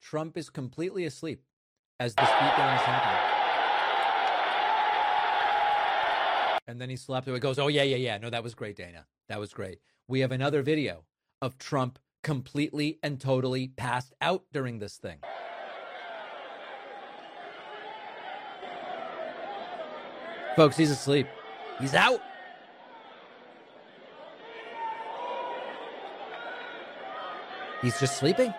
Trump is completely asleep as the beatdown is happening. And then he slapped away, goes, oh, yeah. No, that was great, Dana. That was great. We have another video of Trump completely and totally passed out during this thing. Folks, he's asleep. He's out. He's just sleeping.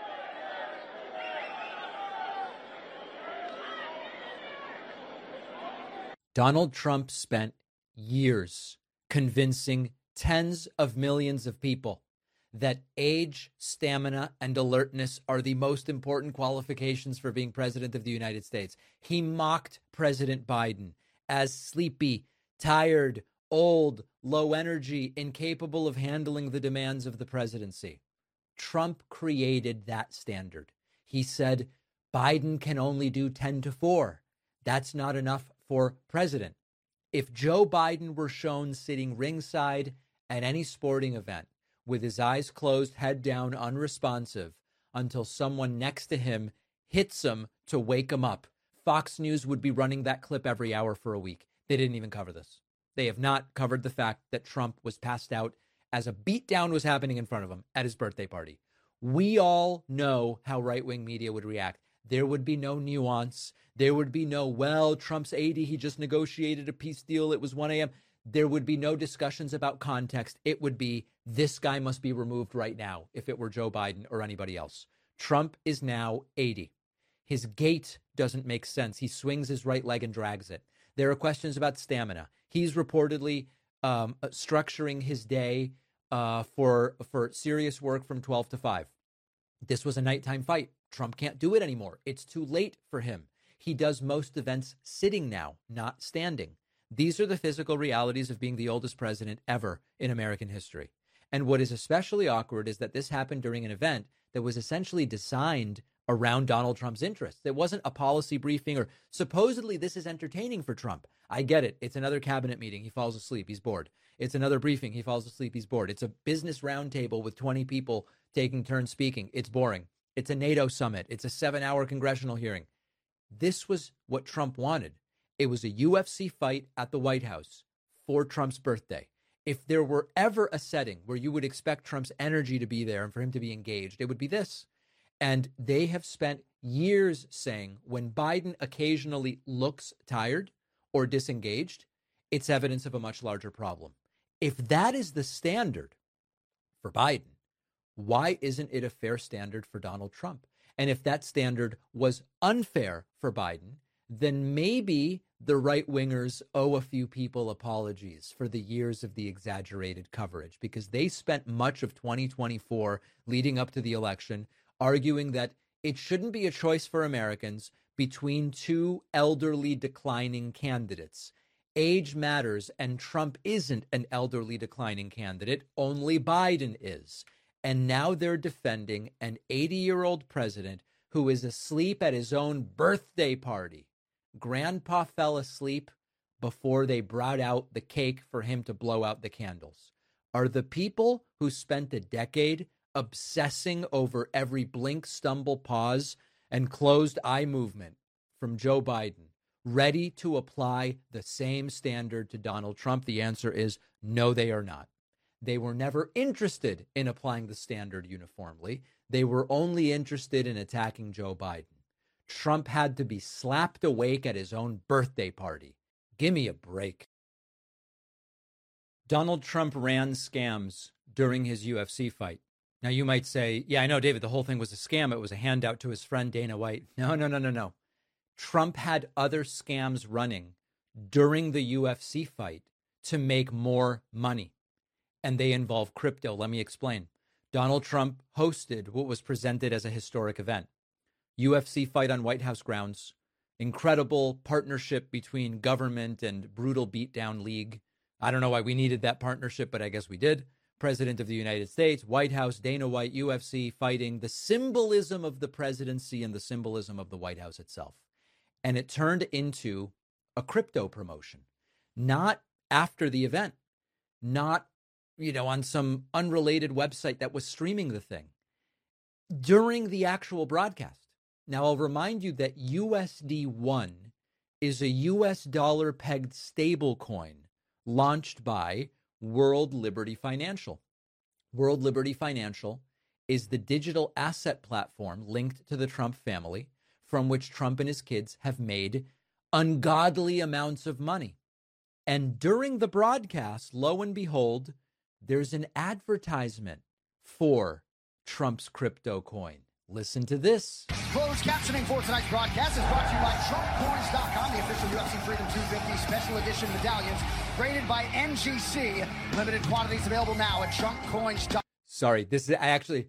Donald Trump spent years convincing tens of millions of people that age, stamina, and alertness are the most important qualifications for being president of the United States. He mocked President Biden as sleepy, tired, old, low energy, incapable of handling the demands of the presidency. Trump created that standard. He said Biden can only do 10-4. That's not enough for president. If Joe Biden were shown sitting ringside at any sporting event with his eyes closed, head down, unresponsive, until someone next to him hits him to wake him up, Fox News would be running that clip every hour for a week. They didn't even cover this. They have not covered the fact that Trump was passed out as a beatdown was happening in front of him at his birthday party. We all know how right-wing media would react. There would be no nuance. There would be no, well, Trump's 80, he just negotiated a peace deal. It was 1 a.m. There would be no discussions about context. It would be, this guy must be removed right now if it were Joe Biden or anybody else. Trump is now 80. His gait doesn't make sense. He swings his right leg and drags it. There are questions about stamina. He's reportedly structuring his day for serious work from 12 to 5. This was a nighttime fight. Trump can't do it anymore. It's too late for him. He does most events sitting now, not standing. These are the physical realities of being the oldest president ever in American history. And what is especially awkward is that this happened during an event that was essentially designed around Donald Trump's interests. It wasn't a policy briefing or supposedly this is entertaining for Trump. I get it. It's another cabinet meeting. He falls asleep. He's bored. It's another briefing. He falls asleep. He's bored. It's a business roundtable with 20 people taking turns speaking. It's boring. It's a NATO summit. It's a 7-hour congressional hearing. This was what Trump wanted. It was a UFC fight at the White House for Trump's birthday. If there were ever a setting where you would expect Trump's energy to be there and for him to be engaged, it would be this. And they have spent years saying when Biden occasionally looks tired or disengaged, it's evidence of a much larger problem. If that is the standard for Biden, why isn't it a fair standard for Donald Trump? And if that standard was unfair for Biden, then maybe the right-wingers owe a few people apologies for the years of the exaggerated coverage, because they spent much of 2024 leading up to the election arguing that it shouldn't be a choice for Americans between two elderly declining candidates. Age matters, and Trump isn't an elderly declining candidate. Only Biden is. And now they're defending an 80-year-old president who is asleep at his own birthday party. Grandpa fell asleep before they brought out the cake for him to blow out the candles. Are the people who spent a decade obsessing over every blink, stumble, pause, and closed eye movement from Joe Biden ready to apply the same standard to Donald Trump? The answer is no, they are not. They were never interested in applying the standard uniformly. They were only interested in attacking Joe Biden. Trump had to be slapped awake at his own birthday party. Give me a break. Donald Trump ran scams during his UFC fight. Now, you might say, yeah, I know, David, the whole thing was a scam. It was a handout to his friend Dana White. No. Trump had other scams running during the UFC fight to make more money. And they involve crypto. Let me explain. Donald Trump hosted what was presented as a historic event. UFC fight on White House grounds. Incredible partnership between government and brutal beatdown league. I don't know why we needed that partnership, but I guess we did. President of the United States, White House, Dana White, UFC fighting, the symbolism of the presidency and the symbolism of the White House itself. And it turned into a crypto promotion. Not after the event. Not on some unrelated website that was streaming the thing. During the actual broadcast. Now, I'll remind you that USD1 is a US dollar pegged stable coin launched by World Liberty Financial. World Liberty Financial is the digital asset platform linked to the Trump family from which Trump and his kids have made ungodly amounts of money. And during the broadcast, lo and behold, there's an advertisement for Trump's crypto coin. Listen to this. Closed captioning for tonight's broadcast is brought to you by TrumpCoins.com, the official UFC Freedom 250 special edition medallions graded by NGC. Limited quantities available now at TrumpCoins.com. Sorry, this is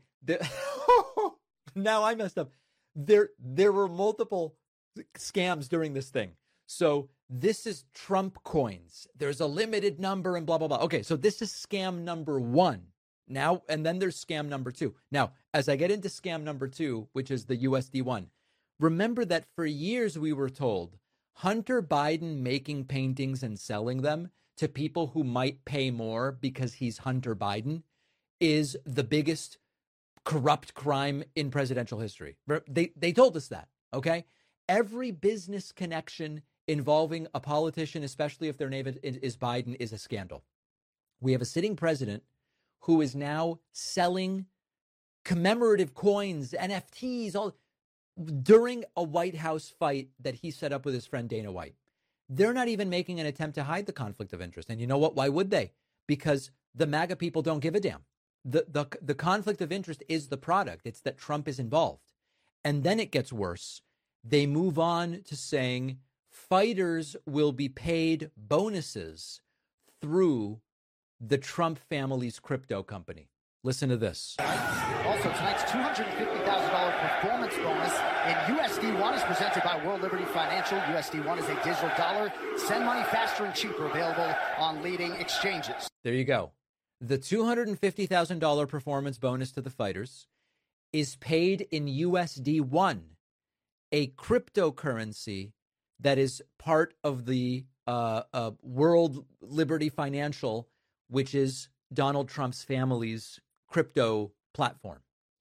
now I messed up. There were multiple scams during this thing. So this is Trump coins. There's a limited number and blah, blah, blah. Okay, so this is scam number one. Now, and then there's scam number two. Now, as I get into scam number two, which is the USD1, remember that for years we were told Hunter Biden making paintings and selling them to people who might pay more because he's Hunter Biden is the biggest corrupt crime in presidential history. They told us that, okay? Every business connection involving a politician, especially if their name is Biden, is a scandal. We have a sitting president who is now selling commemorative coins, NFTs, all during a White House fight that he set up with his friend Dana White. They're not even making an attempt to hide the conflict of interest. And you know what? Why would they? Because the MAGA people don't give a damn. The conflict of interest is the product. It's that Trump is involved. And then it gets worse. They move on to saying fighters will be paid bonuses through the Trump family's crypto company. Listen to this. Also, tonight's $250,000 performance bonus in USD1 is presented by World Liberty Financial. USD1 is a digital dollar. Send money faster and cheaper. Available on leading exchanges. There you go. The $250,000 performance bonus to the fighters is paid in USD1, a cryptocurrency that is part of the World Liberty Financial, which is Donald Trump's family's crypto platform.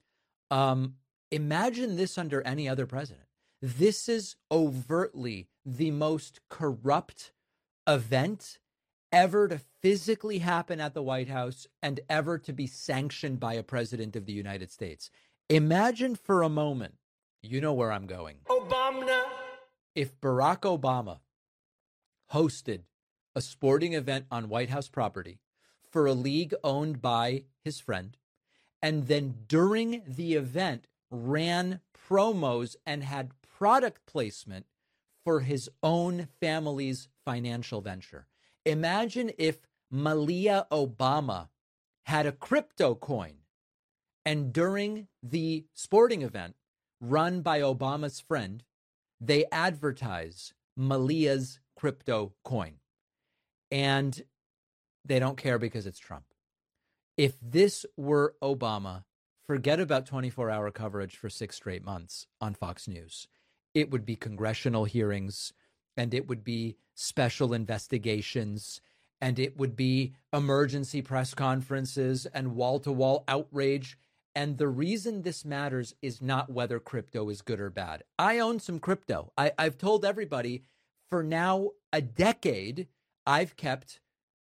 Imagine this under any other president. This is overtly the most corrupt event ever to physically happen at the White House and ever to be sanctioned by a president of the United States. Imagine for a moment, you know where I'm going. Obama. If Barack Obama hosted a sporting event on White House property for a league owned by his friend, and then during the event ran promos and had product placement for his own family's financial venture. Imagine if Malia Obama had a crypto coin and during the sporting event run by Obama's friend, they advertise Malia's crypto coin. And they don't care because it's Trump. If this were Obama, forget about 24-hour coverage for 6 straight months on Fox News. It would be congressional hearings, and it would be special investigations, and it would be emergency press conferences and wall-to-wall outrage. And the reason this matters is not whether crypto is good or bad. I own some crypto. I've told everybody for now a decade, I've kept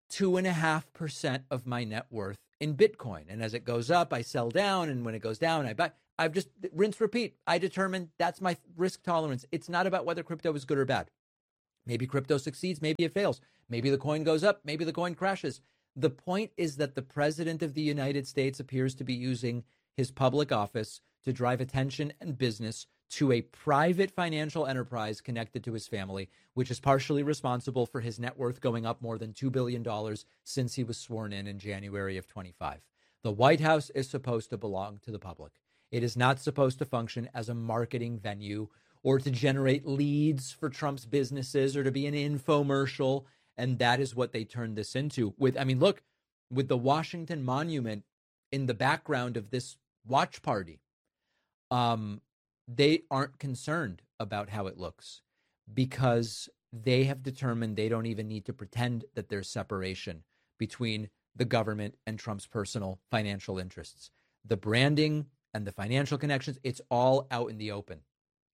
2.5% of my net worth in Bitcoin. And as it goes up, I sell down. And when it goes down, I buy. I've just rinse, repeat. I determine that's my risk tolerance. It's not about whether crypto is good or bad. Maybe crypto succeeds. Maybe it fails. Maybe the coin goes up. Maybe the coin crashes. The point is that the president of the United States appears to be using his public office to drive attention and business to a private financial enterprise connected to his family, which is partially responsible for his net worth going up more than $2 billion since he was sworn in January of 25. The White House is supposed to belong to the public. It is not supposed to function as a marketing venue or to generate leads for Trump's businesses or to be an infomercial. And that is what they turned this into. Look, with the Washington Monument in the background of this watch party, they aren't concerned about how it looks because they have determined they don't even need to pretend that there's separation between the government and Trump's personal financial interests. The branding and the financial connections, it's all out in the open.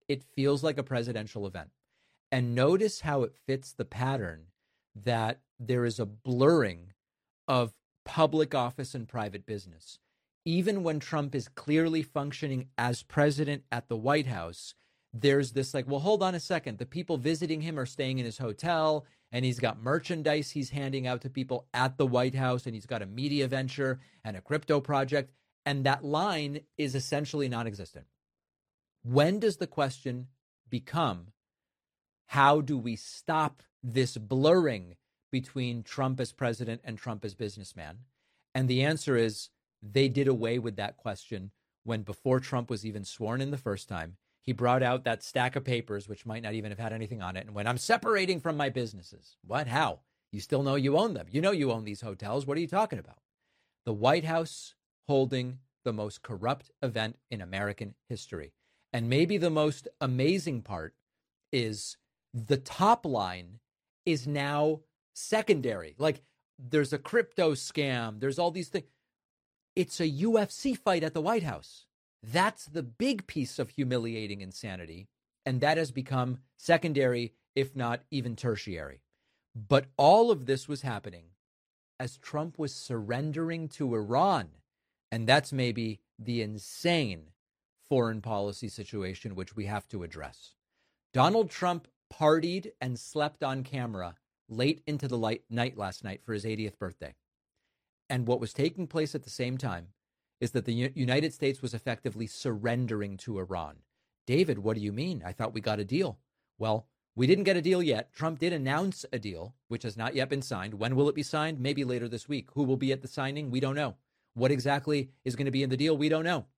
it feels like a presidential event. And notice how it fits the pattern that there is a blurring of public office and private business. Even when Trump is clearly functioning as president at the White House, there's this like, well, hold on a second. The people visiting him are staying in his hotel, and he's got merchandise he's handing out to people at the White House, and he's got a media venture and a crypto project. And that line is essentially non-existent. When does the question become, how do we stop this blurring between Trump as president and Trump as businessman? And the answer is they did away with that question when, before Trump was even sworn in the first time, he brought out that stack of papers, which might not even have had anything on it, and went, I'm separating from my businesses. What? How? You still know you own them. You know you own these hotels. What are you talking about? The White House holding the most corrupt event in American history. And maybe the most amazing part is the top line is now secondary. Like, there's a crypto scam. There's all these things. It's a UFC fight at the White House. That's the big piece of humiliating insanity. And that has become secondary, if not even tertiary. But all of this was happening as Trump was surrendering to Iran. And that's maybe the insane foreign policy situation which we have to address. Donald Trump partied and slept on camera late into the night last night for his 80th birthday. And what was taking place at the same time is that the United States was effectively surrendering to Iran. David, what do you mean? I thought we got a deal. Well, we didn't get a deal yet. Trump did announce a deal, which has not yet been signed. When will it be signed? Maybe later this week. Who will be at the signing? We don't know. What exactly is going to be in the deal? We don't know.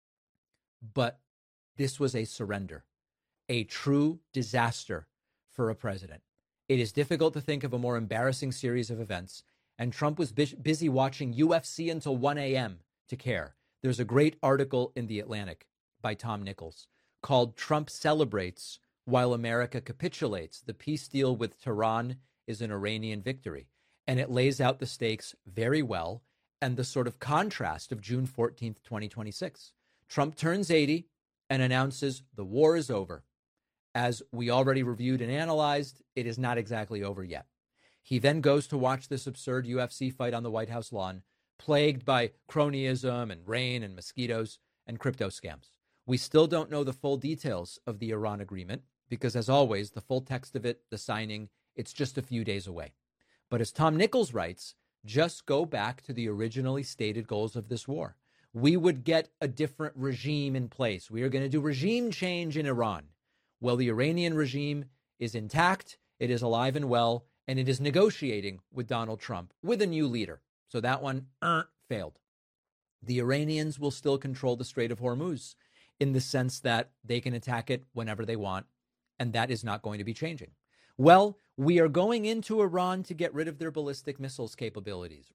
But this was a surrender, a true disaster for a president. It is difficult to think of a more embarrassing series of events. And Trump was busy watching UFC until 1 a.m. to care. There's a great article in The Atlantic by Tom Nichols called Trump Celebrates While America Capitulates. The peace deal with Tehran is an Iranian victory. And it lays out the stakes very well and the sort of contrast of June 14th, 2026. Trump turns 80 and announces the war is over. As we already reviewed and analyzed, it is not exactly over yet. He then goes to watch this absurd UFC fight on the White House lawn, plagued by cronyism and rain and mosquitoes and crypto scams. We still don't know the full details of the Iran agreement because, as always, the full text of it, the signing, it's just a few days away. But as Tom Nichols writes, just go back to the originally stated goals of this war. We would get a different regime in place. We are going to do regime change in Iran. Well, the Iranian regime is intact, it is alive and well, and it is negotiating with Donald Trump with a new leader. So that one failed. The Iranians will still control the Strait of Hormuz in the sense that they can attack it whenever they want, and that is not going to be changing. Well, we are going into Iran to get rid of their ballistic missiles capabilities.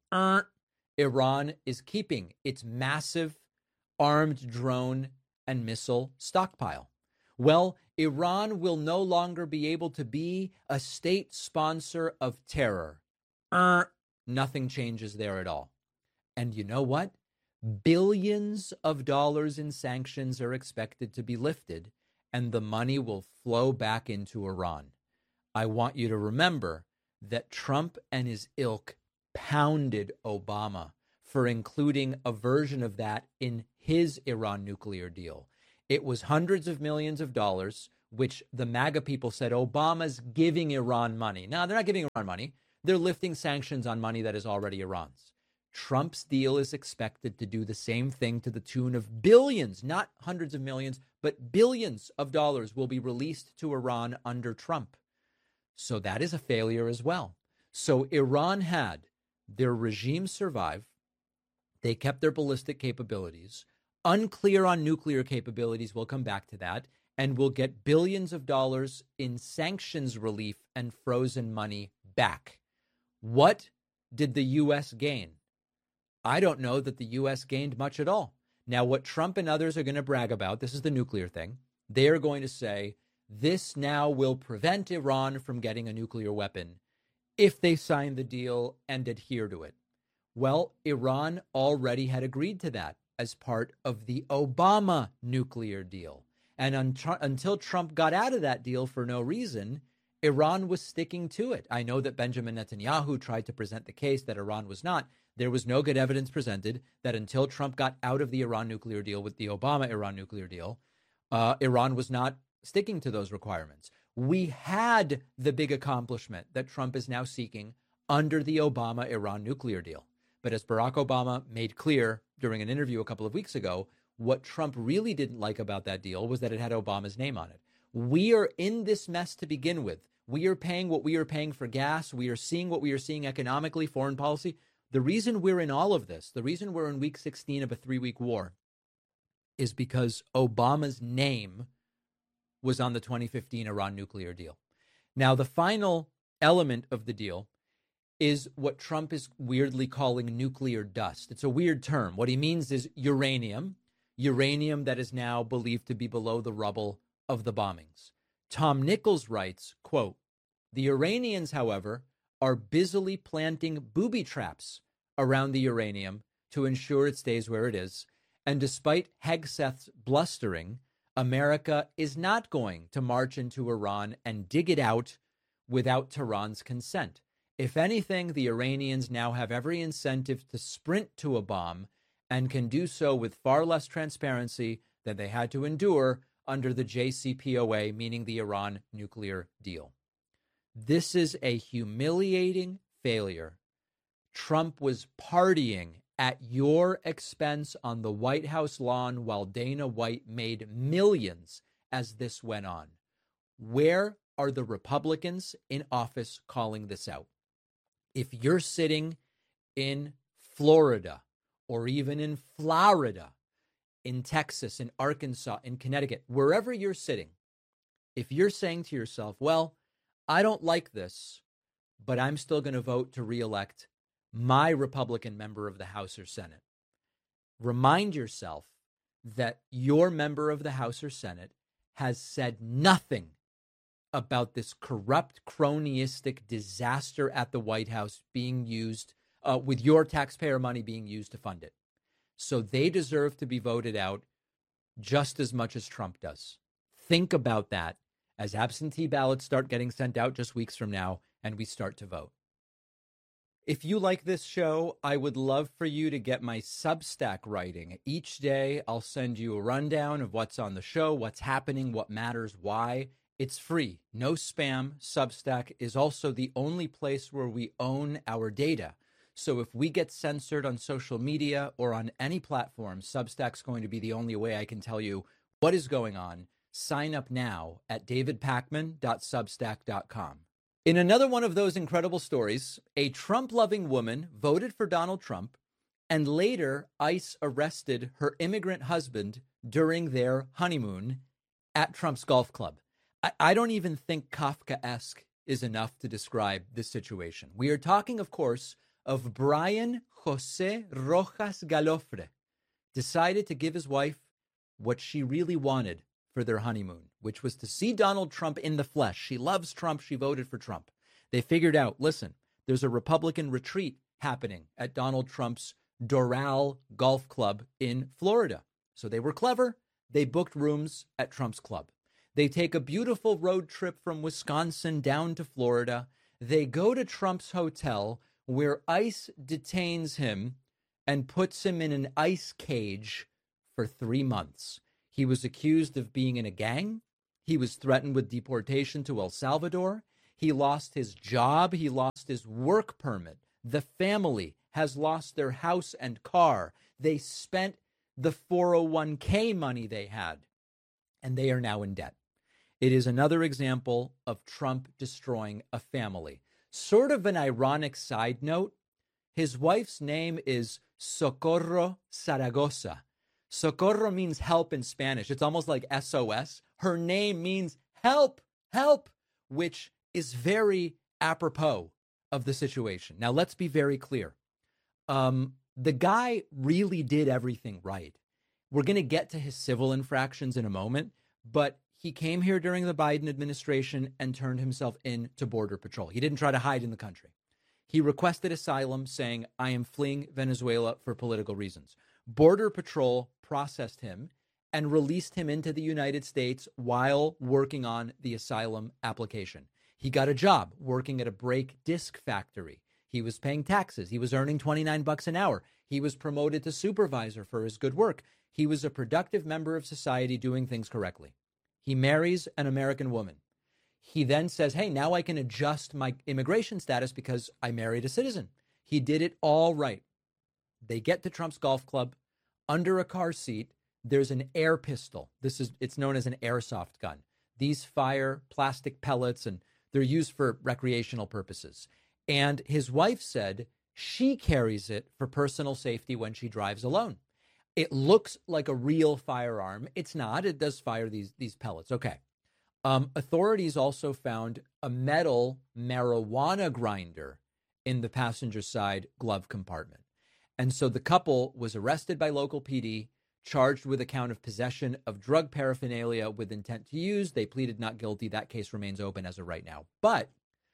Iran is keeping its massive armed drone and missile stockpile. Well, Iran will no longer be able to be a state sponsor of terror. Nothing changes there at all. And you know what? Billions of dollars in sanctions are expected to be lifted, and the money will flow back into Iran. I want you to remember that Trump and his ilk pounded Obama for including a version of that in his Iran nuclear deal. It was hundreds of millions of dollars, which the MAGA people said Obama's giving Iran money. No, they're not giving Iran money. They're lifting sanctions on money that is already Iran's. Trump's deal is expected to do the same thing to the tune of billions, not hundreds of millions, but billions of dollars will be released to Iran under Trump. So that is a failure as well. So Iran had their regime survive. They kept their ballistic capabilities. Unclear on nuclear capabilities. We'll come back to that. And will get billions of dollars in sanctions relief and frozen money back. What did the U.S. gain? I don't know that the U.S. gained much at all. Now, what Trump and others are going to brag about, this is the nuclear thing. They are going to say, this now will prevent Iran from getting a nuclear weapon if they sign the deal and adhere to it. Well, Iran already had agreed to that as part of the Obama nuclear deal. And until Trump got out of that deal for no reason, Iran was sticking to it. I know that Benjamin Netanyahu tried to present the case that Iran was not. There was no good evidence presented that until Trump got out of the Iran nuclear deal with the Obama-Iran nuclear deal, Iran was not sticking to those requirements. We had the big accomplishment that Trump is now seeking under the Obama-Iran nuclear deal. But as Barack Obama made clear during an interview a couple of weeks ago, what Trump really didn't like about that deal was that it had Obama's name on it. We are in this mess to begin with. We are paying what we are paying for gas. We are seeing what we are seeing economically, foreign policy. The reason we're in all of this, the reason we're in week 16 of a 3-week war, is because Obama's name was on the 2015 Iran nuclear deal. Now, the final element of the deal is what Trump is weirdly calling nuclear dust. It's a weird term. What he means is uranium that is now believed to be below the rubble of the bombings. Tom Nichols writes, quote, "The Iranians, however, are busily planting booby traps around the uranium to ensure it stays where it is. And despite Hegseth's blustering, America is not going to march into Iran and dig it out without Tehran's consent. If anything, the Iranians now have every incentive to sprint to a bomb and can do so with far less transparency than they had to endure under the JCPOA, meaning the Iran nuclear deal." This is a humiliating failure. Trump was partying at your expense on the White House lawn while Dana White made millions as this went on. Where are the Republicans in office calling this out? If you're sitting in Florida or even in Florida, in Texas, in Arkansas, in Connecticut, wherever you're sitting, if you're saying to yourself, well, I don't like this, but I'm still going to vote to reelect my Republican member of the House or Senate, remind yourself that your member of the House or Senate has said nothing about this corrupt, cronyistic disaster at the White House being used, with your taxpayer money being used to fund it. So they deserve to be voted out just as much as Trump does. Think about that as absentee ballots start getting sent out just weeks from now and we start to vote. If you like this show, I would love for you to get my Substack writing. Each day, I'll send you a rundown of what's on the show, what's happening, what matters, why. It's free, no spam. Substack is also the only place where we own our data. So if we get censored on social media or on any platform, Substack's going to be the only way I can tell you what is going on. Sign up now at davidpakman.substack.com. In another one of those incredible stories, a Trump-loving woman voted for Donald Trump, and later ICE arrested her immigrant husband during their honeymoon at Trump's golf club. I don't even think Kafkaesque is enough to describe this situation. We are talking, of course, of Brian Jose Rojas Galofre, decided to give his wife what she really wanted for their honeymoon, which was to see Donald Trump in the flesh. She loves Trump. She voted for Trump. They figured out, listen, there's a Republican retreat happening at Donald Trump's Doral Golf Club in Florida. So they were clever. They booked rooms at Trump's club. They take a beautiful road trip from Wisconsin down to Florida. They go to Trump's hotel where ICE detains him and puts him in an ice cage for 3 months. He was accused of being in a gang. He was threatened with deportation to El Salvador. He lost his job. He lost his work permit. The family has lost their house and car. They spent the 401k money they had, and they are now in debt. It is another example of Trump destroying a family. Sort of an ironic side note, his wife's name is Socorro Zaragoza. Socorro means help in Spanish. It's almost like SOS. Her name means help, help, which is very apropos of the situation. Now, let's be very clear. The guy really did everything right. We're going to get to his civil infractions in a moment, but he came here during the Biden administration and turned himself in to Border Patrol. He didn't try to hide in the country. He requested asylum, saying, I am fleeing Venezuela for political reasons. Border Patrol processed him and released him into the United States while working on the asylum application. He got a job working at a brake disc factory. He was paying taxes. He was earning $29 an hour. He was promoted to supervisor for his good work. He was a productive member of society doing things correctly. He marries an American woman. He then says, hey, now I can adjust my immigration status because I married a citizen. He did it all right. They get to Trump's golf club. Under a car seat, there's an air pistol. It's known as an airsoft gun. These fire plastic pellets, and they're used for recreational purposes. And his wife said she carries it for personal safety when she drives alone. It looks like a real firearm. It's not. It does fire these pellets. Okay. Authorities also found a metal marijuana grinder in the passenger side glove compartment. And so the couple was arrested by local PD, charged with a count of possession of drug paraphernalia with intent to use. They pleaded not guilty. That case remains open as of right now. But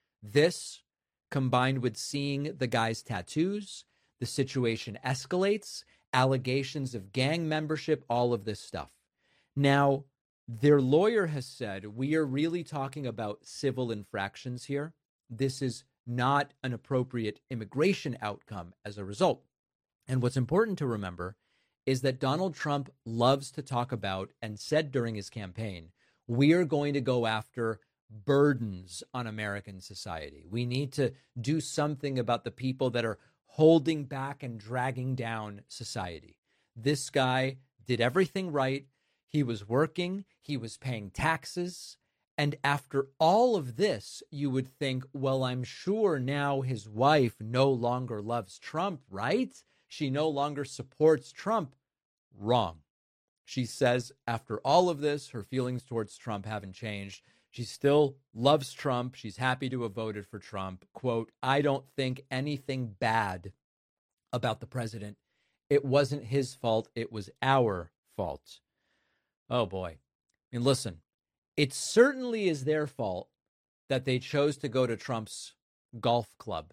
this, combined with seeing the guy's tattoos, the situation escalates, allegations of gang membership, all of this stuff. Now, their lawyer has said, we are really talking about civil infractions here. This is not an appropriate immigration outcome as a result. And what's important to remember is that Donald Trump loves to talk about, and said during his campaign, we are going to go after burdens on American society. We need to do something about the people that are holding back and dragging down society. This guy did everything right. He was working. He was paying taxes. And after all of this, you would think, well, I'm sure now his wife no longer loves Trump, right? She no longer supports Trump. Wrong. She says after all of this, her feelings towards Trump haven't changed. She still loves Trump. She's happy to have voted for Trump. Quote, I don't think anything bad about the president. It wasn't his fault. It was our fault. Oh, boy. I mean, listen, it certainly is their fault that they chose to go to Trump's golf club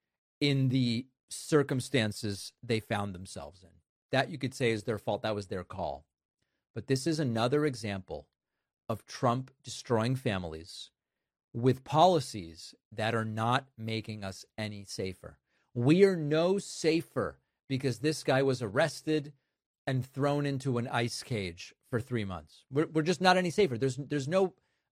in the circumstances they found themselves in. That you could say is their fault. That was their call. But this is another example of Trump destroying families with policies that are not making us any safer. We are no safer because this guy was arrested and thrown into an ice cage for 3 months. We're just not any safer. There's no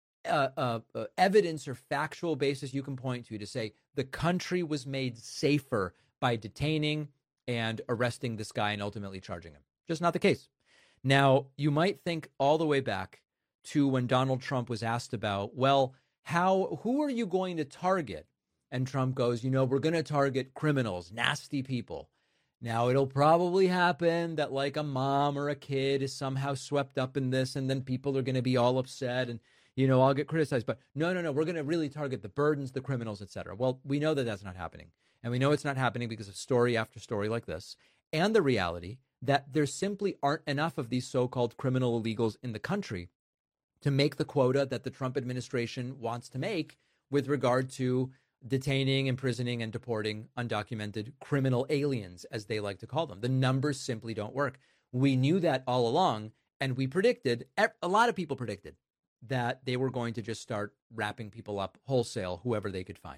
evidence or factual basis you can point to say the country was made safer by detaining and arresting this guy and ultimately charging him. Just not the case. Now, you might think all the way back to when Donald Trump was asked about, well, who are you going to target? And Trump goes, we're going to target criminals, nasty people. Now, it'll probably happen that like a mom or a kid is somehow swept up in this, and then people are going to be all upset and, I'll get criticized. But no, we're going to really target the burdens, the criminals, et cetera. Well, we know that that's not happening. And we know it's not happening because of story after story like this, and the reality that there simply aren't enough of these so-called criminal illegals in the country to make the quota that the Trump administration wants to make with regard to detaining, imprisoning, and deporting undocumented criminal aliens, as they like to call them. The numbers simply don't work. We knew that all along, and we predicted, a lot of people predicted, that they were going to just start wrapping people up wholesale, whoever they could find.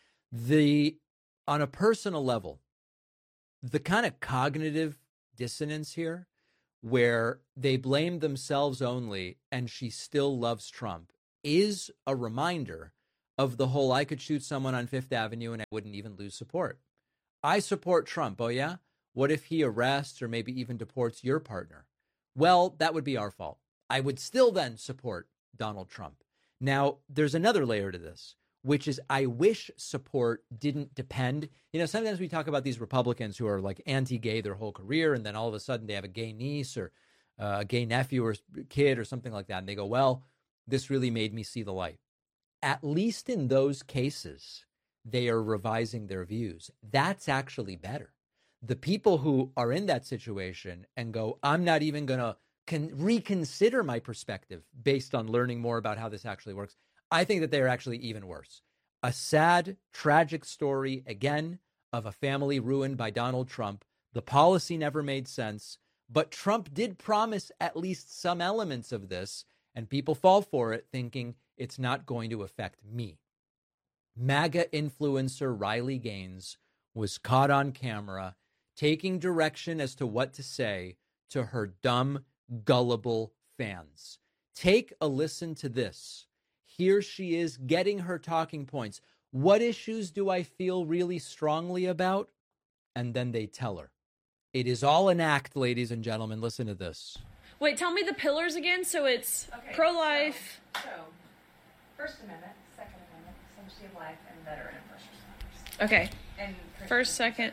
On a personal level, the kind of cognitive dissonance here, where they blame themselves only and she still loves Trump, is a reminder of the whole I could shoot someone on Fifth Avenue and I wouldn't even lose support. I support Trump. Oh, yeah? What if he arrests or maybe even deports your partner? Well, that would be our fault. I would still then support Donald Trump. Now, there's another layer to this, which is I wish support didn't depend. Sometimes we talk about these Republicans who are like anti-gay their whole career, and then all of a sudden they have a gay niece or a gay nephew or kid or something like that. And they go, well, this really made me see the light. At least in those cases, they are revising their views. That's actually better. The people who are in that situation and go, I'm not even going to reconsider my perspective based on learning more about how this actually works, I think that they're actually even worse. A sad, tragic story, again, of a family ruined by Donald Trump. The policy never made sense, But Trump did promise at least some elements of this, and people fall for it thinking it's not going to affect me. MAGA influencer Riley Gaines was caught on camera taking direction as to what to say to her dumb, gullible fans. Take a listen to this. Here she is getting her talking points. What issues do I feel really strongly about? And then they tell her. It is all an act, ladies and gentlemen. Listen to this. Wait, tell me the pillars again. So it's pro-life. So, First Amendment, Second Amendment, sanctity of life, and veteran and first responders. Okay. And First, second.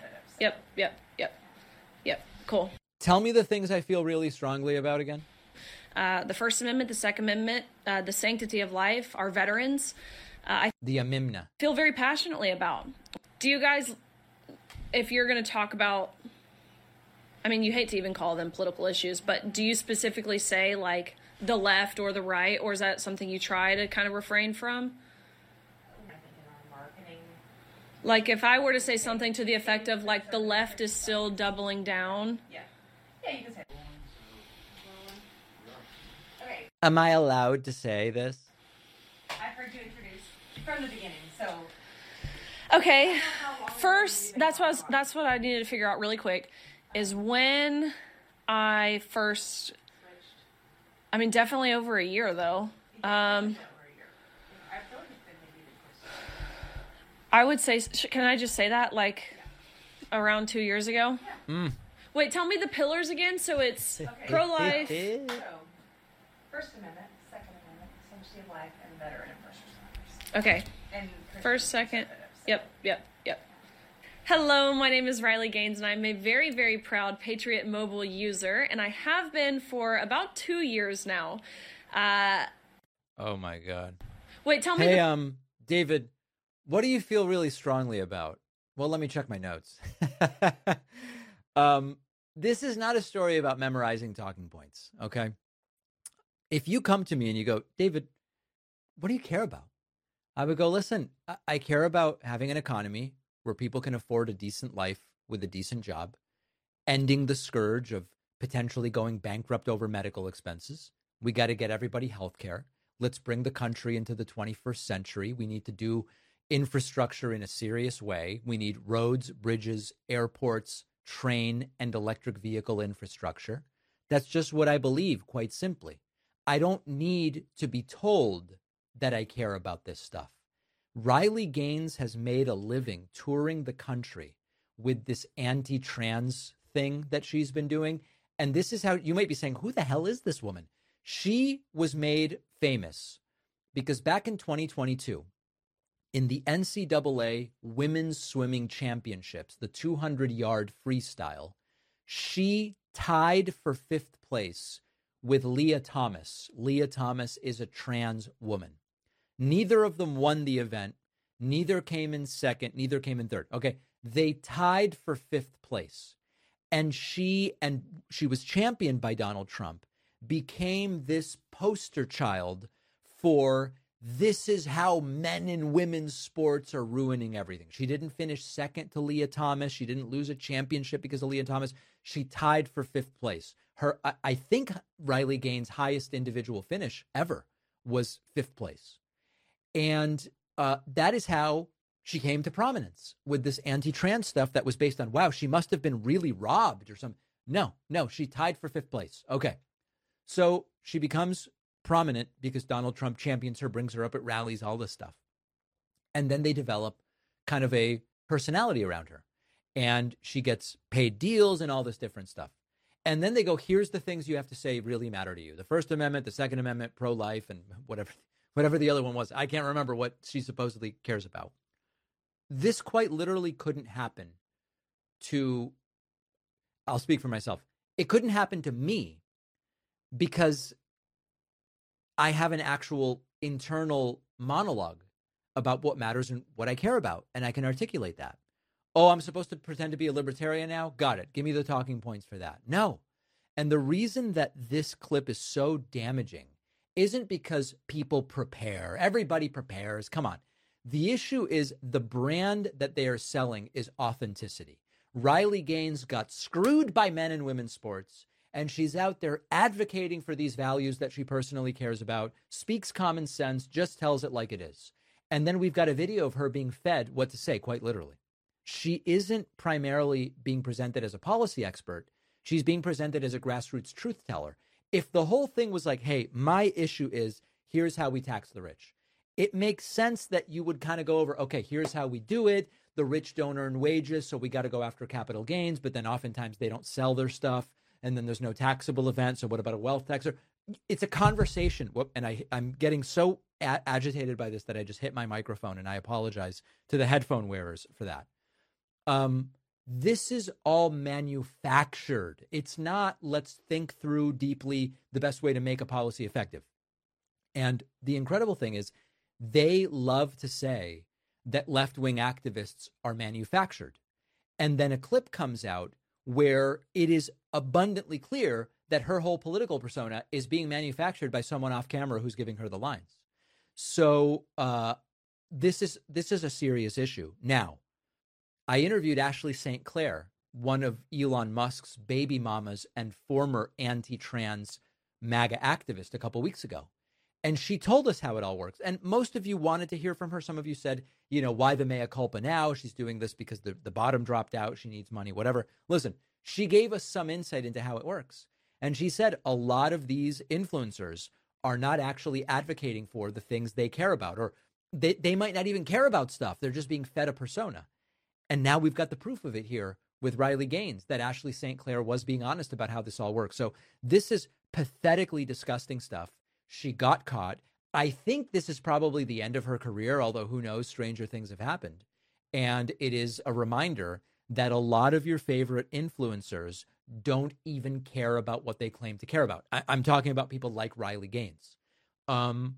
Yep. Cool. Tell me the things I feel really strongly about again. The First Amendment, the Second Amendment, the sanctity of life, our veterans. The Amimna. Feel very passionately about. Do you guys, if you're going to talk about, I mean, you hate to even call them political issues, but do you specifically say like the left or the right, or is that something you try to kind of refrain from? I think in our marketing. Like if I were to say something to the effect of like the left is still doubling down. Yeah, you can say. Okay, Am I allowed to say this? I've heard you introduce from the beginning, so. Okay, first, that's what I needed to figure out really quick, is when I first, I mean, definitely over a year, though. I would say, can I just say that, like, around 2 years ago? Mm. Wait, tell me the pillars again, so it's pro-life. So, First Amendment, Second Amendment, sanctity of life, and veteran and first responders. Okay. And First, second. Yep. Hello, my name is Riley Gaines, and I'm a very, very proud Patriot Mobile user, and I have been for about 2 years now. Oh my God. Wait, tell me. Hey, David, what do you feel really strongly about? Well, let me check my notes. This is not a story about memorizing talking points, okay? If you come to me and you go, David, what do you care about? I would go, listen, I care about having an economy where people can afford a decent life with a decent job, ending the scourge of potentially going bankrupt over medical expenses. We got to get everybody health care. Let's bring the country into the 21st century. We need to do infrastructure in a serious way. We need roads, bridges, airports, train, and electric vehicle infrastructure. That's just what I believe, quite simply. I don't need to be told that I care about this stuff. Riley Gaines has made a living touring the country with this anti-trans thing that she's been doing. And this is how you might be saying, who the hell is this woman? She was made famous because back in 2022, in the NCAA Women's Swimming Championships, the 200-yard freestyle, she tied for 5th place with Leah Thomas. Leah Thomas is a trans woman. Neither of them won the event. Neither came in second. Neither came in third. Okay. They tied for 5th place. And she was championed by Donald Trump, became this poster child for this is how men in women's sports are ruining everything. She didn't finish second to Leah Thomas. She didn't lose a championship because of Leah Thomas. She tied for 5th place. I think Riley Gaines' highest individual finish ever was 5th place. And that is how she came to prominence with this anti-trans stuff that was based on, wow, she must have been really robbed or something. No, she tied for 5th place. Okay. So she becomes prominent because Donald Trump champions her, brings her up at rallies, all this stuff. And then they develop kind of a personality around her. And she gets paid deals and all this different stuff. And then they go, here's the things you have to say really matter to you. The First Amendment, the Second Amendment, pro-life, and whatever the other one was. I can't remember what she supposedly cares about. This quite literally couldn't happen to, I'll speak for myself. It couldn't happen to me because I have an actual internal monologue about what matters and what I care about, and I can articulate that. Oh, I'm supposed to pretend to be a libertarian now? Got it. Give me the talking points for that. No. And the reason that this clip is so damaging isn't because people prepare. Everybody prepares. Come on. The issue is the brand that they are selling is authenticity. Riley Gaines got screwed by men and women's sports, and she's out there advocating for these values that she personally cares about, speaks common sense, just tells it like it is. And then we've got a video of her being fed what to say, quite literally. She isn't primarily being presented as a policy expert. She's being presented as a grassroots truth teller. If the whole thing was like, hey, my issue is, here's how we tax the rich, it makes sense that you would kind of go over, okay, here's how we do it. The rich don't earn wages, so we got to go after capital gains, but then oftentimes they don't sell their stuff, and then there's no taxable event, so what about a wealth tax? It's a conversation, and I'm getting so agitated by this that I just hit my microphone, and I apologize to the headphone wearers for that. This is all manufactured. It's not, let's think through deeply the best way to make a policy effective. And the incredible thing is, they love to say that left-wing activists are manufactured. And then a clip comes out where it is abundantly clear that her whole political persona is being manufactured by someone off camera who's giving her the lines. So this is a serious issue. Now, I interviewed Ashley St. Clair, one of Elon Musk's baby mamas and former anti-trans MAGA activist, a couple weeks ago. And she told us how it all works. And most of you wanted to hear from her. Some of you said, why the mea culpa now? She's doing this because the bottom dropped out. She needs money, whatever. Listen, she gave us some insight into how it works. And she said a lot of these influencers are not actually advocating for the things they care about, or they might not even care about stuff. They're just being fed a persona. And now we've got the proof of it here with Riley Gaines, that Ashley St. Clair was being honest about how this all works. So this is pathetically disgusting stuff. She got caught. I think this is probably the end of her career, although who knows, stranger things have happened. And it is a reminder that a lot of your favorite influencers don't even care about what they claim to care about. I'm talking about people like Riley Gaines. How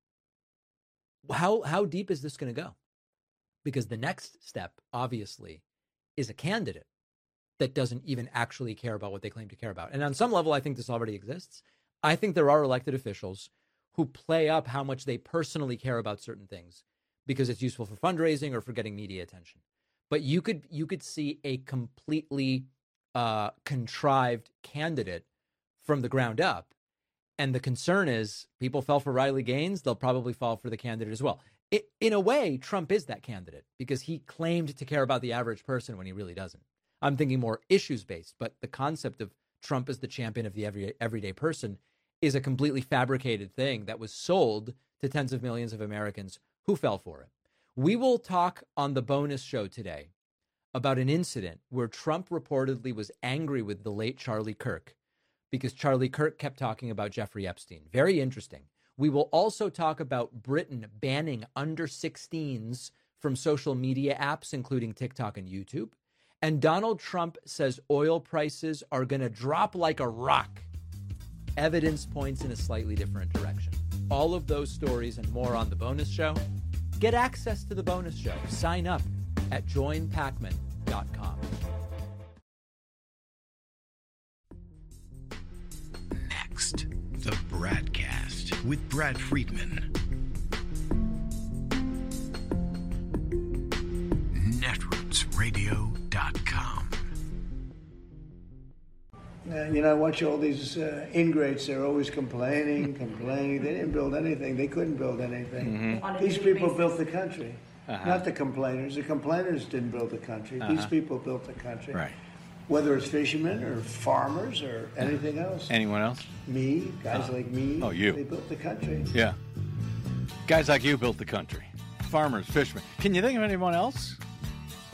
deep is this going to go? Because the next step, obviously, is a candidate that doesn't even actually care about what they claim to care about. And on some level, I think this already exists. I think there are elected officials who play up how much they personally care about certain things because it's useful for fundraising or for getting media attention. But you could see a completely contrived candidate from the ground up. And the concern is people fell for Riley Gaines, they'll probably fall for the candidate as well. In a way, Trump is that candidate because he claimed to care about the average person when he really doesn't. I'm thinking more issues-based, but the concept of Trump as the champion of the everyday person is a completely fabricated thing that was sold to tens of millions of Americans who fell for it. We will talk on the bonus show today about an incident where Trump reportedly was angry with the late Charlie Kirk because Charlie Kirk kept talking about Jeffrey Epstein. Very interesting. We will also talk about Britain banning under 16s from social media apps, including TikTok and YouTube. And Donald Trump says oil prices are going to drop like a rock. Evidence points in a slightly different direction. All of those stories and more on the bonus show. Get access to the bonus show. Sign up at joinpacman.com. Next, the Bradcast with Brad Friedman. Netrootsradio.com. I watch all these ingrates. They're always complaining. They didn't build anything. They couldn't build anything. Mm-hmm. These people built the country, not the complainers. The complainers didn't build the country. These people built the country. Right. Whether it's fishermen or farmers or anything else. Anyone else? Me, guys like me. Oh, you. They built the country. Yeah. Guys like you built the country. Farmers, fishermen. Can you think of anyone else?